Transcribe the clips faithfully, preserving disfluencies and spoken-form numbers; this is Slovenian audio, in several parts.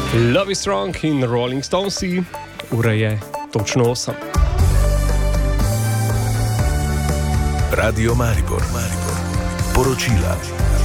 Love is Strong in Rolling Stonesi, ura je točno osem. Radio Maribor, Maribor. Poročila.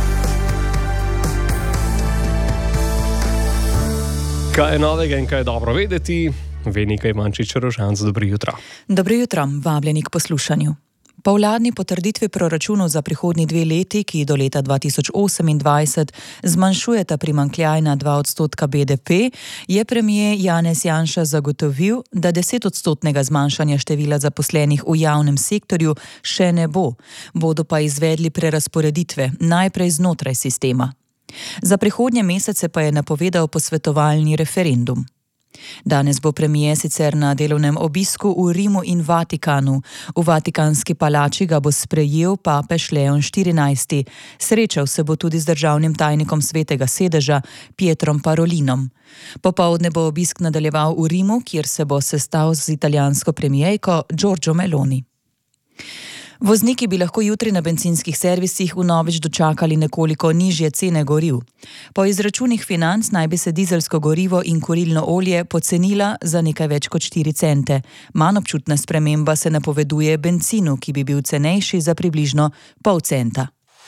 Kaj je novega in kaj je dobro vedeti? Ve nekaj Mančič Rožanc, dobro jutro. Dobro jutro, vabljeni k poslušanju. Po vladni potrditvi proračunov za prihodnji dve leti, ki do leta dva tisoč osemindvajset zmanjšujeta primanjkljaj na dva odstotka B D P, je premier Janez Janša zagotovil, da desetodstotnega zmanjšanja števila zaposlenih v javnem sektorju še ne bo, bodo pa izvedli prerazporeditve, najprej znotraj sistema. Za prihodnje mesece pa je napovedal posvetovalni referendum. Danes bo premier sicer na delovnem obisku v Rimu in Vatikanu. V Vatikanski palači ga bo sprejel papež Leon štirinajsti. Srečal se bo tudi z državnim tajnikom Svetega sedeža Pietrom Parolinom. Popoldne bo obisk nadaljeval v Rimu, kjer se bo sestal z italijansko premierko Giorgio Meloni. Vozniki bi lahko jutri na bencinskih servisih vnovič dočakali nekoliko nižje cene goriv. Po izračunih Financ naj bi se dizelsko gorivo in kurilno olje pocenila za nekaj več kot štiri cente. Manj občutna sprememba se napoveduje bencinu, ki bi bil cenejši za približno pol centa.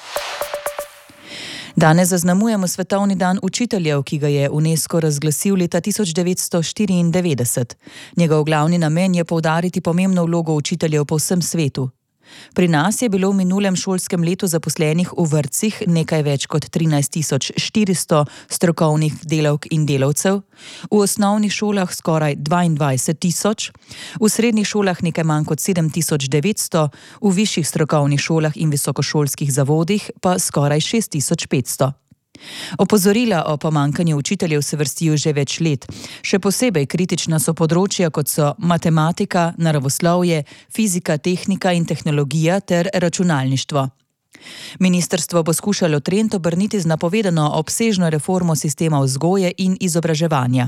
Danes zaznamujemo Svetovni dan učiteljev, ki ga je UNESCO razglasil leta tisoč devetsto štiriindevetdeset. Njegov glavni namen je poudariti pomembno vlogo učiteljev po vsem svetu. Pri nas je bilo v minulem šolskem letu zaposlenih v vrtcih nekaj več kot trinajst tisoč štiristo strokovnih delavk in delavcev, v osnovnih šolah skoraj dvaindvajset tisoč, v srednjih šolah nekaj manj kot sedem tisoč devetsto, v višjih strokovnih šolah in visokošolskih zavodih pa skoraj šest tisoč petsto. Opozorila o pomanjkanju učiteljev se vrstijo že več let. Še posebej kritična so področja, kot so matematika, naravoslovje, fizika, tehnika in tehnologija ter računalništvo. Ministrstvo bo skušalo trend obrniti z napovedano obsežno reformo sistema vzgoje in izobraževanja.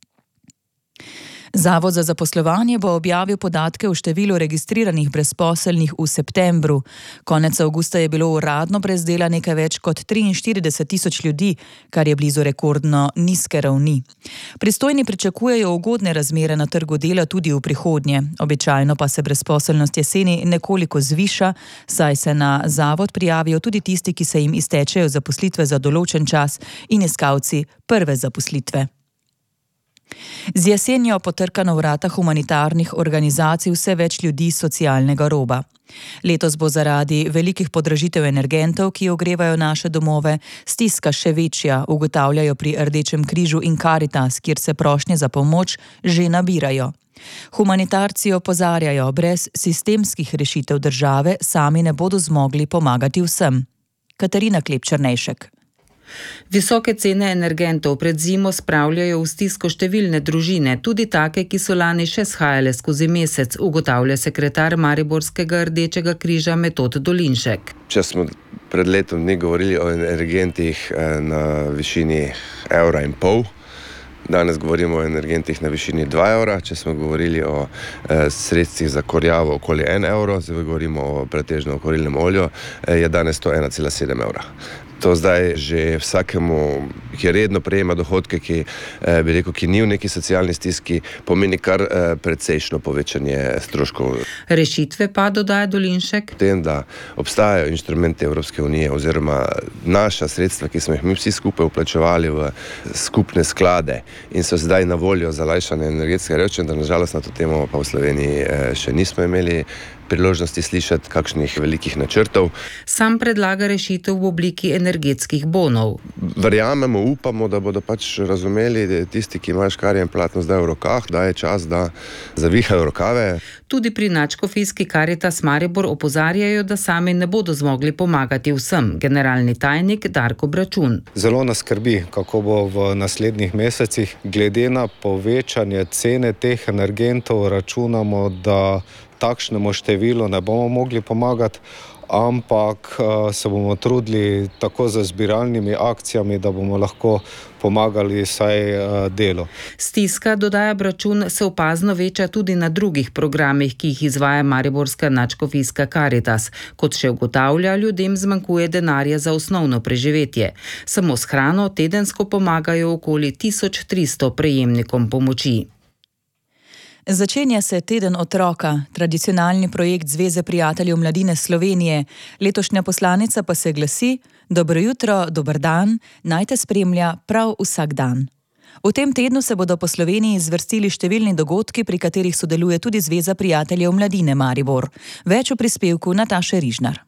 Zavod za zaposlovanje bo objavil podatke o številu registriranih brezposelnih v septembru. Konec avgusta je bilo uradno brez dela nekaj več kot triinštirideset tisoč ljudi, kar je blizu rekordno nizke ravni. Pristojni pričakujejo ugodne razmere na trgu dela tudi v prihodnje. Običajno pa se brezposelnost jeseni nekoliko zviša, saj se na zavod prijavijo tudi tisti, ki se jim iztečejo zaposlitve za določen čas in iskalci prve zaposlitve. Z jesenjo potrka na vrata humanitarnih organizacij vse več ljudi socialnega roba. Letos bo zaradi velikih podražitev energentov, ki ogrevajo naše domove, stiska še večja, ugotavljajo pri Rdečem križu in Karitas, kjer se prošnje za pomoč že nabirajo. Humanitarci opozarjajo, brez sistemskih rešitev države sami ne bodo zmogli pomagati vsem. Katarina Klep-Črnejšek. Visoke cene energentov pred zimo spravljajo v stisko številne družine, tudi take, ki so lani še shajale skozi mesec, ugotavlja sekretar Mariborskega Rdečega križa Metod Dolinšek. Če smo pred letom dni govorili o energentih na višini evra in pol, danes govorimo o energentih na višini dva evra, če smo govorili o e, sredstvih za kurjavo okoli en evro, zdaj govorimo o pretežno o kurilnem olju, e, je danes to ena cela sedem evra. To zdaj že vsakemu, ki redno prejema dohodke, ki, eh, bi rekel, ki ni v neki socialni stiski, pomeni kar eh, precejšno povečanje stroškov. Rešitve pa, dodaja Dolinšek, Tem, da obstajajo inštrumenti Evropske unije oziroma naša sredstva, ki smo jih mi vsi skupaj vplačevali v skupne sklade in so zdaj na voljo za lajšanje energetske revščine, da nažalost na to temo pa v Sloveniji eh, še nismo imeli priložnosti slišati kakšnih velikih načrtov. Sam predlaga rešitev v obliki energetskih bonov. Verjamemo, upamo, da bodo pač razumeli tisti, ki imajo škarje in platno zdaj v rokah, da je čas, da zavihajo rokave. Tudi pri nadškofijski Karitas Maribor opozarjajo, da sami ne bodo zmogli pomagati vsem. Generalni tajnik Darko Bračun. Zelo nas skrbi, kako bo v naslednjih mesecih. Glede na povečanje cene teh energentov računamo, da takšnemu številu ne bomo mogli pomagati, ampak se bomo trudili tako z zbiralnimi akcijami, da bomo lahko pomagali vsaj delu. Stiska, dodaja Bračun, se opazno veča tudi na drugih programih, ki jih izvaja mariborska nadškofijska Karitas. Kot še ugotavlja, ljudem zmanjkuje denarja za osnovno preživetje. Samo s hrano tedensko pomagajo okoli tisoč tristo prejemnikom pomoči. Začenja se Teden otroka, tradicionalni projekt Zveze prijateljev mladine Slovenije. Letošnja poslanica pa se glasi: Dobro jutro, dober dan, naj te spremlja prav vsak dan. V tem tednu se bodo po Sloveniji zvrstili številni dogodki, pri katerih sodeluje tudi Zveza prijateljev mladine Maribor. Več v prispevku Nataše Rižnar.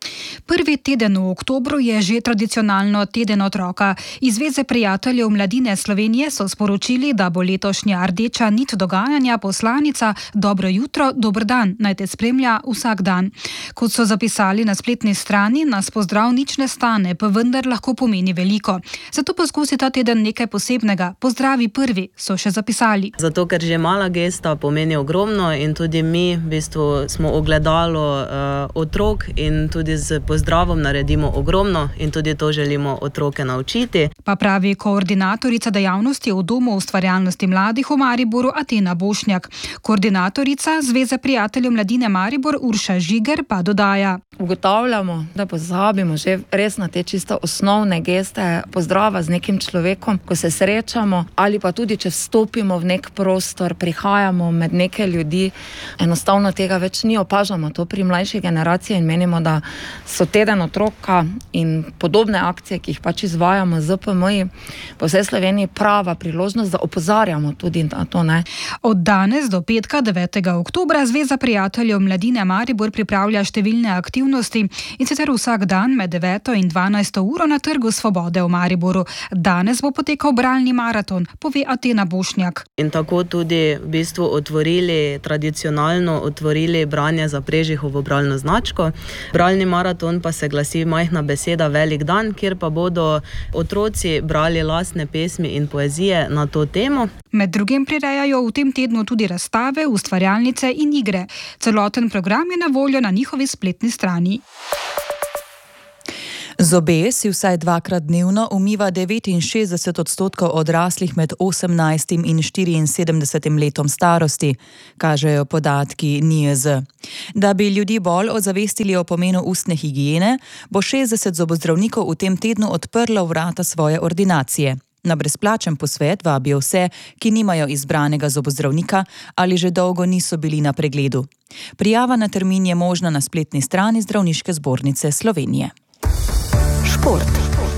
Prvi teden v oktobru je že tradicionalno Teden otroka. Iz Zveze prijateljev mladine Slovenije so sporočili, da bo letošnja rdeča nit dogajanja poslanica Dobro jutro, dober dan, naj te spremlja vsak dan. Kot so zapisali na spletni strani, nas pozdrav nič ne stane, pa vendar lahko pomeni veliko. Zato poskusi ta teden nekaj posebnega. Pozdravi prvi, so še zapisali. Zato, ker že mala gesta pomeni ogromno in tudi mi v bistvu smo ogledalo uh, otrok in tudi z pozdravom naredimo ogromno in tudi to želimo otroke naučiti. Pa pravi koordinatorica dejavnosti v Domu ustvarjalnosti mladih v Mariboru Atena Bošnjak. Koordinatorica Zveze prijateljev mladine Maribor Urša Žiger pa dodaja. Ugotavljamo, da pozabimo že res na te čisto osnovne geste pozdrava z nekim človekom, ko se srečamo, ali pa tudi, če vstopimo v nek prostor, prihajamo med neke ljudi, enostavno tega več ni, opažamo to pri mlajši generaciji in menimo, da so Teden otroka in podobne akcije, ki jih pač izvajamo z P M-ji po vsej Sloveniji, prava priložnost, da opozarjamo tudi na to. Ne? Od danes do petka devetega oktobra Zveza prijateljev mladine Maribor pripravlja številne aktivnosti in sicer vsak dan med deveto in dvanajsto uro na Trgu Svobode v Mariboru. Danes bo potekal bralni maraton, pove Atena Bošnjak. In tako tudi v bistvu otvorili, tradicionalno otvorili branje za Prežihovo bralno značko. Bralni maraton pa se glasi majhna beseda velik dan, kjer pa bodo otroci brali lastne pesmi in poezije na to temo. Med drugim prirejajo v tem tednu tudi razstave, ustvarjalnice in igre. Celoten program je na voljo na njihovi spletni strani. Zobe si vsaj dvakrat dnevno umiva devetinšestdeset odstotkov odraslih med osemnajstim in štiriinsedemdesetim letom starosti, kažejo podatki N I E Z. Da bi ljudi bolj ozavestili o pomenu ustne higiene, bo šestdeset zobozdravnikov v tem tednu odprlo vrata svoje ordinacije. Na brezplačen posvet vabijo vse, ki nimajo izbranega zobozdravnika ali že dolgo niso bili na pregledu. Prijava na termin je možna na spletni strani Zdravniške zbornice Slovenije. Šport.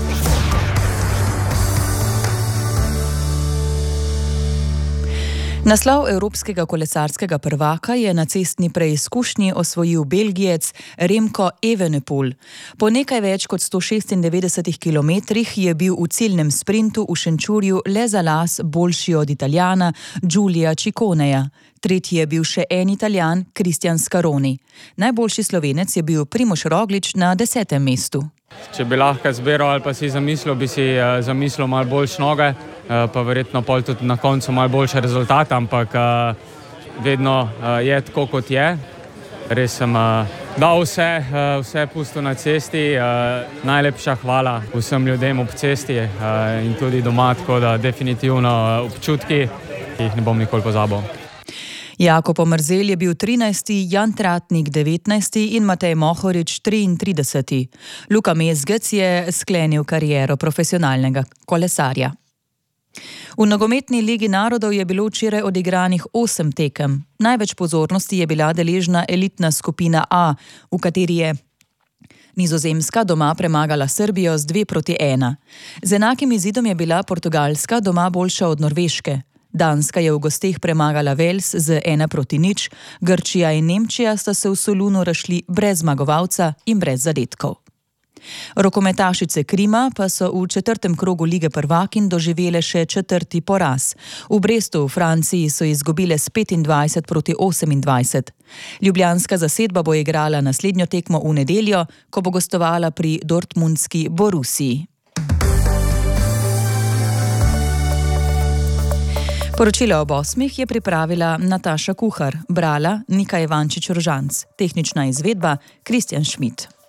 Naslov evropskega kolesarskega prvaka je na cestni preizkušnji osvojil Belgijec Remko Evenepoel. Po nekaj več kot sto šestindevetdesetih kilometrih je bil v ciljnem sprintu v Šenčurju le za las boljši od Italijana Giulia Cicconeja. Tretji je bil še en Italijan, Christian Scaroni. Najboljši Slovenec je bil Primož Roglič na desetem mestu. Če bi lahko zbiral ali pa si zamislil, bi si uh, zamislil malo boljše noge, uh, pa verjetno pol tudi na koncu malo boljše rezultate, ampak uh, vedno uh, je tako, kot je. Res sem uh, dal vse, uh, vse pustil na cesti. Uh, najlepša hvala vsem ljudem ob cesti uh, in tudi doma, tako da definitivno uh, občutki, ki jih ne bom nikoli pozabil. Jakob Omerzel je bil trinajsti, Jan Tratnik devetnajsti in Matej Mohorič triintrideseti. Luka Mezgec je sklenil kariero profesionalnega kolesarja. V nogometni Ligi narodov je bilo včeraj odigranih osem tekem. Največ pozornosti je bila deležna elitna skupina A, v kateri je Nizozemska doma premagala Srbijo z dve proti ena. Z enakim izidom je bila Portugalska doma boljša od Norveške. Danska je v gosteh premagala Wales z ena proti nič, Grčija in Nemčija sta se v Solunu razšli brez zmagovalca in brez zadetkov. Rokometašice Krima pa so v četrtem krogu Lige prvakinj doživele še četrti poraz. V Brestu v Franciji so izgubile s petindvajset proti osemindvajset. Ljubljanska zasedba bo igrala naslednjo tekmo v nedeljo, ko bo gostovala pri dortmundski Borussiji. Poročilo ob osmih je pripravila Nataša Kuhar, brala Nika Ivančič-Rožanc, tehnična izvedba Kristjan Šmit.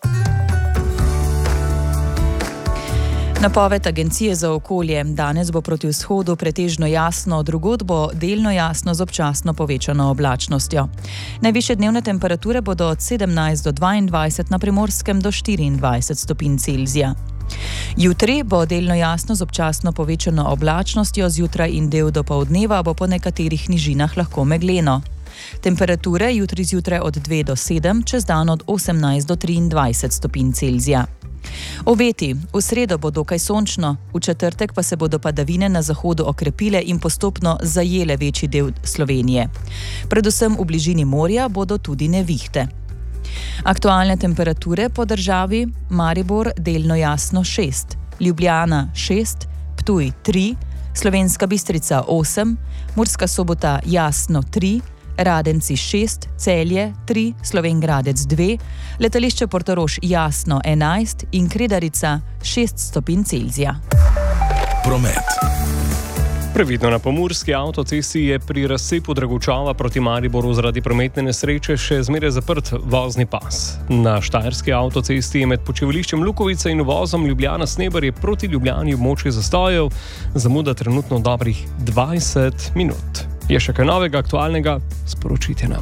Napoved Agencije za okolje: danes bo proti vzhodu pretežno jasno, drugod bo delno jasno z občasno povečano oblačnostjo. Najvišje dnevne temperature bodo od sedemnajst do dvaindvajset, na Primorskem do štiriindvajset stopinj Celzija. Jutri bo delno jasno z občasno povečano oblačnostjo, zjutraj in del dopoldneva bo po nekaterih nižinah lahko megleno. Temperature jutri zjutraj od dve do sedem, čez dan od osemnajst do triindvajset stopinj Celzija. Obeti: v sredo bo dokaj sončno, v četrtek pa se bodo padavine na zahodu okrepile in postopno zajele večji del Slovenije. Predvsem v bližini morja bodo tudi nevihte. Aktualne temperature po državi: Maribor delno jasno šest, Ljubljana šest, Ptuj tri, Slovenska Bistrica osem, Murska Sobota jasno tri, Radenci šest, Celje tri, Slovenj Gradec dve, letališče Portorož jasno enajst in Kredarica šest stopinj Celzija. Promet. Previdno na pomurski avtocesti je pri razcepu Dragučava proti Mariboru zaradi prometne nesreče še zmeraj zaprt vozni pas. Na štajerski avtocesti je med počivališčem Lukovica in uvozom Ljubljana-Sneberje proti Ljubljani območje zastojev, zamuda trenutno dobrih dvajset minut. Je še kaj novega, aktualnega? Sporočite nam.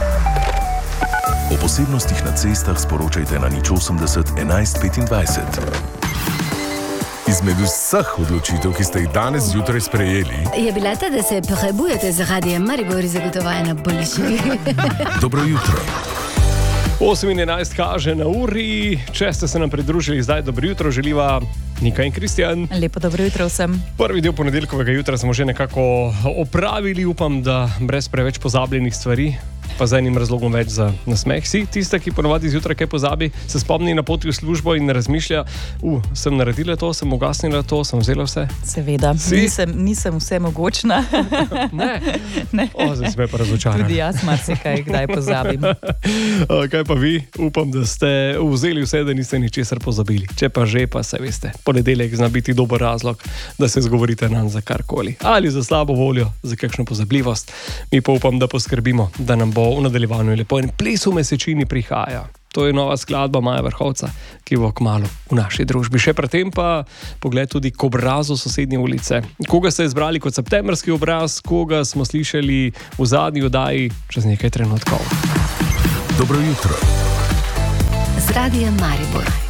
O posebnostih na cestah sporočajte na nič osemdeset enajst petindvajset. Izmed vseh odločitev, ki ste jih danes zjutraj sprejeli, je bila ta, da se prebujete z Radijem Maribor zagotovljena boljši. Dobro jutro. osem in enajst kaže na uri. Če ste se nam pridružili zdaj, dobro jutro, želiva Nika in Kristjan. Lepo dobro jutro vsem. Prvi del ponedeljkovega jutra smo že nekako opravili, upam, da brez preveč pozabljenih stvari, pa z enim razlogom več za nasmeh. Si tista, ki ponovadi zjutraj kaj pozabi, se spomni na poti v službo in razmišlja, uh, sem naredila to, sem ugasnila to, sem vzela vse. Seveda, nisem, nisem vse mogočna. Ne? Ne. O, zdaj se me pa razočarala. Tudi jaz marsikaj kdaj pozabim. Kaj pa vi? Upam, da ste vzeli vse, da niste ničesar pozabili. Če pa že, pa se veste, ponedeljek zna biti dober razlog, da se zgovorite nam za karkoli. Ali za slabo voljo, za kakšno pozabljivost. Mi pa upam, da poskrbimo, da nam bo v nadaljevanju lepo in ples v mesečini prihaja. To je nova skladba Maja Vrhovca, ki bo kmalu v naši družbi. Še predtem pa pogled tudi k obrazu sosednje ulice. Koga ste izbrali kot septembrski obraz, koga smo slišali v zadnji oddaji čez nekaj trenutkov. Dobro jutro. Z Radijem Maribor.